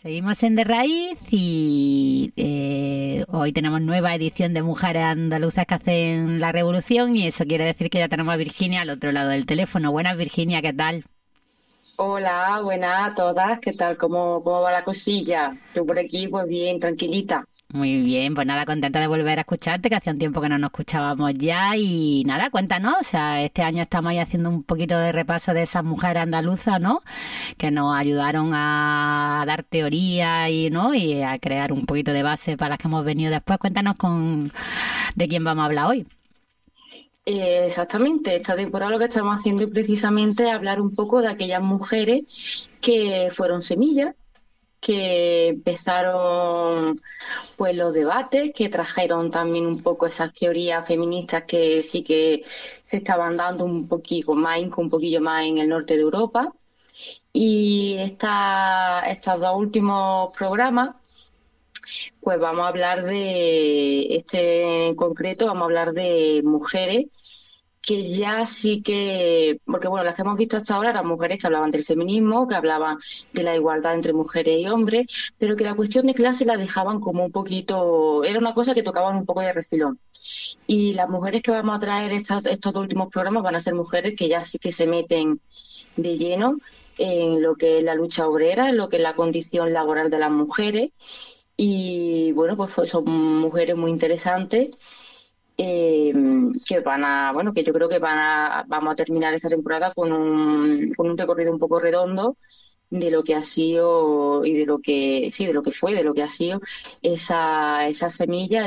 Seguimos en De Raíz y hoy tenemos nueva edición de Mujeres Andaluzas que hacen la revolución y eso quiere decir que ya tenemos a Virginia al otro lado del teléfono. Buenas, Virginia, ¿qué tal? Hola, buenas a todas. ¿Qué tal? ¿Cómo va la cosilla? Yo por aquí, pues bien, tranquilita. Muy bien, pues nada, contenta de volver a escucharte, que hacía un tiempo que no nos escuchábamos ya y nada, cuéntanos, o sea, este año estamos ahí haciendo un poquito de repaso de esas mujeres andaluzas, ¿no? Que nos ayudaron a dar teoría y, ¿no? Y a crear un poquito de base para las que hemos venido después. Cuéntanos de quién vamos a hablar hoy. Exactamente, esta temporada lo que estamos haciendo es precisamente hablar un poco de aquellas mujeres que fueron semillas, que empezaron pues los debates, que trajeron también un poco esas teorías feministas que sí que se estaban dando un poquito más, un poquillo más en el norte de Europa. Y estos dos últimos programas pues vamos a hablar de este en concreto, vamos a hablar de mujeres que ya sí que, porque bueno, las que hemos visto hasta ahora eran mujeres que hablaban del feminismo, que hablaban de la igualdad entre mujeres y hombres, pero que la cuestión de clase la dejaban como un poquito, era una cosa que tocaban un poco de refilón. Y las mujeres que vamos a traer estos dos últimos programas van a ser mujeres que ya sí que se meten de lleno en lo que es la lucha obrera, en lo que es la condición laboral de las mujeres y bueno, pues son mujeres muy interesantes eh, que bueno, que yo creo que vamos a terminar esta temporada con un recorrido un poco redondo de lo que ha sido y de lo que, sí, de lo que fue, de lo que ha sido esa semilla,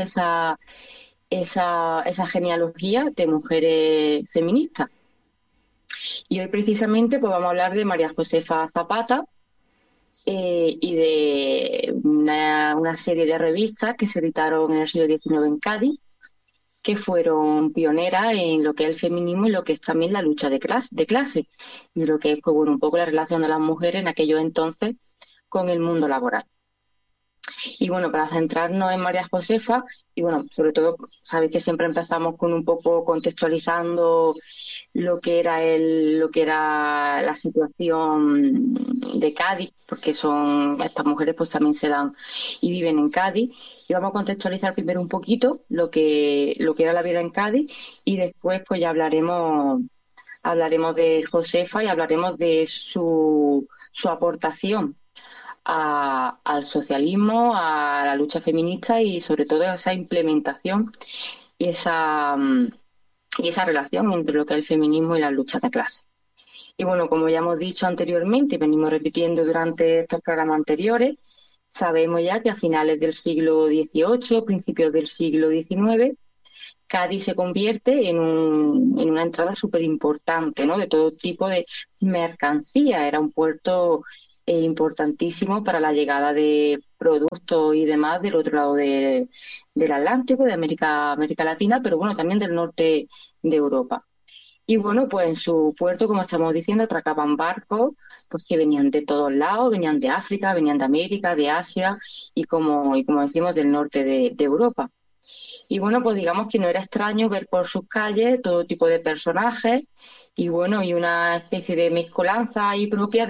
esa genealogía de mujeres feministas. Y hoy precisamente pues vamos a hablar de María Josefa Zapata, y de una serie de revistas que se editaron en el siglo XIX en Cádiz, que fueron pioneras en lo que es el feminismo y lo que es también la lucha de clase y lo que es pues, bueno, un poco la relación de las mujeres en aquellos entonces con el mundo laboral. Y bueno, para centrarnos en María Josefa, y bueno, sobre todo, sabéis que siempre empezamos con un poco contextualizando lo que era la situación de Cádiz, porque estas mujeres pues también se dan y viven en Cádiz. Y vamos a contextualizar primero un poquito lo que era la vida en Cádiz, y después pues ya hablaremos de Josefa y hablaremos de su aportación al socialismo, a la lucha feminista y sobre todo a esa implementación y esa relación entre lo que es el feminismo y las luchas de clase. Y bueno, como ya hemos dicho anteriormente y venimos repitiendo durante estos programas anteriores, sabemos ya que a finales del siglo XVIII, principios del siglo XIX, Cádiz se convierte en una entrada súper importante, ¿no? De todo tipo de mercancía. Era un puerto importantísimo para la llegada de productos y demás del otro lado del Atlántico, de América Latina, pero bueno, también del norte de Europa. Y bueno, pues en su puerto, como estamos diciendo, atracaban barcos pues que venían de todos lados, venían de África, venían de América, de Asia y como decimos, del norte de Europa. Y bueno, pues digamos que no era extraño ver por sus calles todo tipo de personajes y bueno, y una especie de mezcolanza ahí propia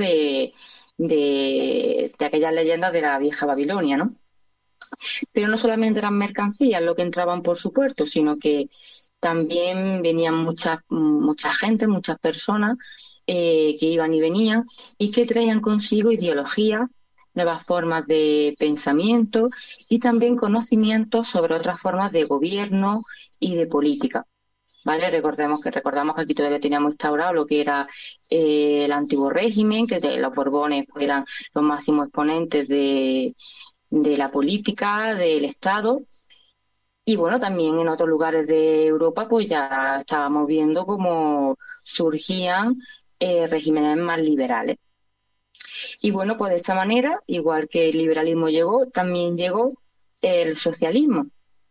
de aquellas leyendas de la vieja Babilonia, ¿no? Pero no solamente eran mercancías lo que entraban por su puerto, sino que también venían mucha gente, muchas personas que iban y venían y que traían consigo ideologías, nuevas formas de pensamiento y también conocimientos sobre otras formas de gobierno y de política. ¿Vale? Recordamos que aquí todavía teníamos instaurado lo que era el antiguo régimen, que los Borbones pues, eran los máximos exponentes de la política, del Estado. Y bueno, también en otros lugares de Europa pues ya estábamos viendo cómo surgían regímenes más liberales. Y bueno, pues de esta manera, igual que el liberalismo llegó, también llegó el socialismo.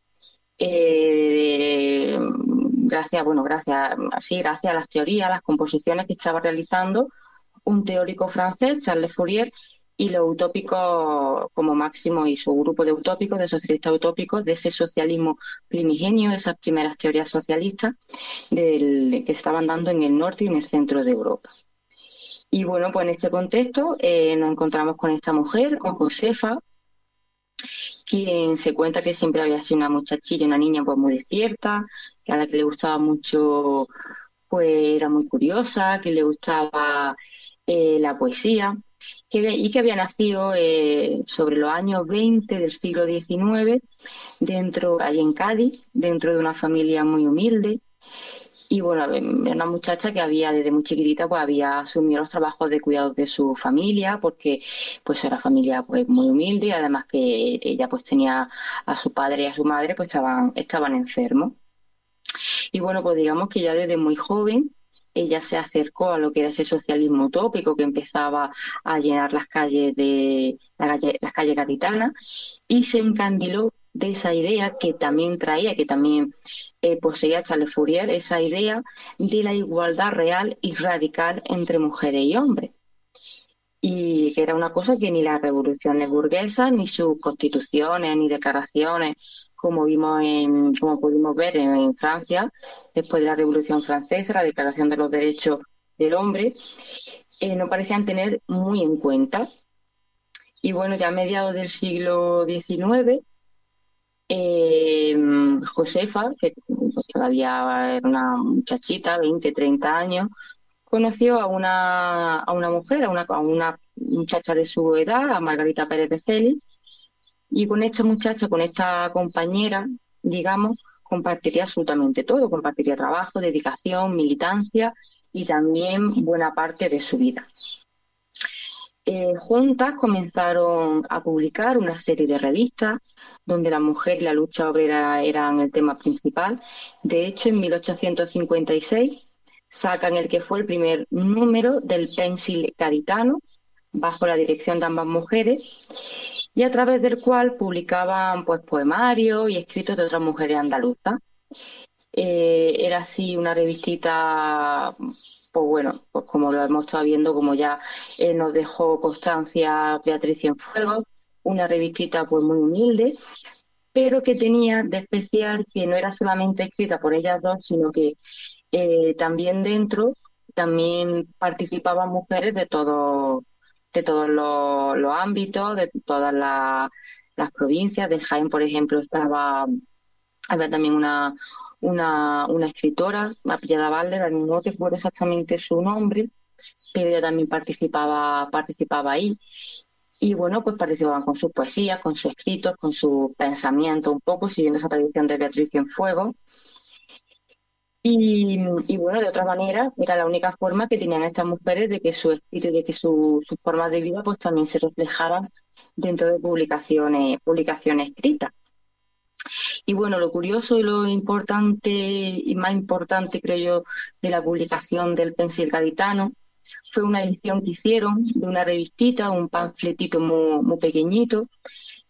Gracias a las teorías, a las composiciones que estaba realizando un teórico francés, Charles Fourier, y los utópicos como máximo y su grupo de utópicos, de socialistas utópicos, de ese socialismo primigenio, esas primeras teorías socialistas que estaban dando en el norte y en el centro de Europa. Y bueno, pues en este contexto nos encontramos con esta mujer, con Josefa, quien se cuenta que siempre había sido una muchachilla, una niña pues muy despierta, que a la que le gustaba mucho, pues era muy curiosa, que le gustaba la poesía, y que había nacido sobre los años 20 del siglo XIX, allí en Cádiz, dentro de una familia muy humilde. Y bueno, era una muchacha que había desde muy chiquitita pues había asumido los trabajos de cuidados de su familia porque pues era familia pues muy humilde y además que ella pues tenía a su padre y a su madre pues estaban enfermos. Y bueno, pues digamos que ya desde muy joven ella se acercó a lo que era ese socialismo utópico que empezaba a llenar las calles gaditanas y se encandiló de esa idea que también traía, que también poseía Charles Fourier, esa idea de la igualdad real y radical entre mujeres y hombres. Y que era una cosa que ni las revoluciones burguesas, ni sus constituciones, ni declaraciones, como pudimos ver en Francia, después de la Revolución Francesa, la Declaración de los Derechos del Hombre, no parecían tener muy en cuenta. Y bueno, ya a mediados del siglo XIX, Josefa, que todavía era una muchachita, 20, 30 años, conoció a una mujer, a una muchacha de su edad, a Margarita Pérez de Celis, y con esta muchacha, con esta compañera, digamos, compartiría absolutamente todo, compartiría trabajo, dedicación, militancia y también buena parte de su vida. Juntas comenzaron a publicar una serie de revistas donde la mujer y la lucha obrera eran el tema principal. De hecho, en 1856 sacan el que fue el primer número del Pensil gaditano, bajo la dirección de ambas mujeres, y a través del cual publicaban pues poemarios y escritos de otras mujeres andaluzas. Era así una revistita, pues bueno, pues como lo hemos estado viendo, como ya nos dejó constancia Beatriz Cienfuegos, una revistita pues muy humilde, pero que tenía de especial que no era solamente escrita por ellas dos, sino que también dentro también participaban mujeres de todos los ámbitos, de todas las provincias. De Jaén, por ejemplo, había también una escritora, Apellida Balder, no recuerdo exactamente su nombre, pero ella también participaba ahí. Y bueno, pues participaban con sus poesías, con sus escritos, con sus pensamientos un poco, siguiendo esa tradición de Beatriz Cienfuegos. Y bueno, de otra manera, era la única forma que tenían estas mujeres de que su espíritu y de que su forma de vida pues también se reflejaran dentro de publicaciones escritas. Y bueno, lo curioso y lo importante y más importante, creo yo, de la publicación del Pensil gaditano fue una edición que hicieron de una revistita, un panfletito muy, muy pequeñito,